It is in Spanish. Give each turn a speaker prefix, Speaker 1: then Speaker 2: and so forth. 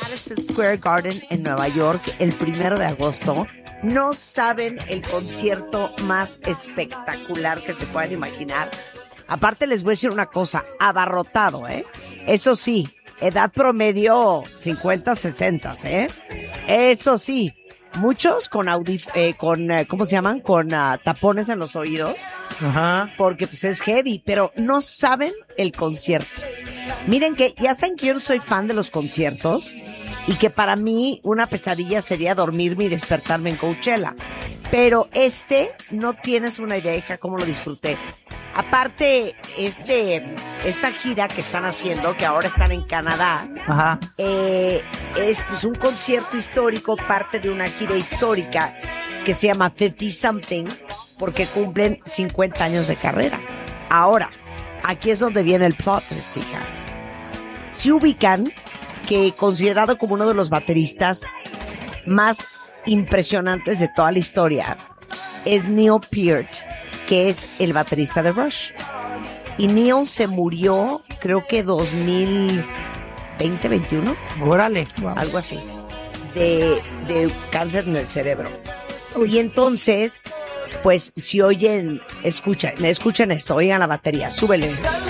Speaker 1: Madison Square Garden en Nueva York el 1 de agosto. No saben el concierto más espectacular que se puedan imaginar. Aparte les voy a decir una cosa, abarrotado, ¿eh? Eso sí, edad promedio 50, 60, ¿eh? Eso sí, muchos con ¿cómo se llaman? Con tapones en los oídos.
Speaker 2: Ajá.
Speaker 1: Porque pues es heavy, pero no saben el concierto. Miren que ya saben que yo no soy fan de los conciertos y que para mí una pesadilla sería dormirme y despertarme en Coachella. Pero no tienes una idea, hija, cómo lo disfruté. Aparte, esta gira que están haciendo, que ahora están en Canadá,
Speaker 2: Ajá.
Speaker 1: es pues un concierto histórico, parte de una gira histórica que se llama 50 Something, porque cumplen 50 años de carrera. Ahora, aquí es donde viene el plot twist, hija. Se ubican que considerado como uno de los bateristas más impresionantes de toda la historia es Neil Peart, que es el baterista de Rush. Y Neil se murió, creo que 2020, 21.
Speaker 2: Órale.
Speaker 1: Algo así. De cáncer en el cerebro. Y entonces, pues, si oyen, escuchen esto, oigan la batería, súbele.